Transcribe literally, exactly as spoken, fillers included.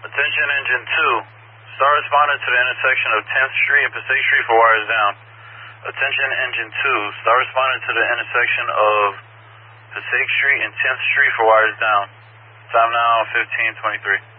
Attention engine two. Star responded to the intersection of tenth Street and Passaic Street for wires down. Attention engine two. Star responded to the intersection of Passaic Street and tenth Street for wires down. Time now fifteen twenty-three.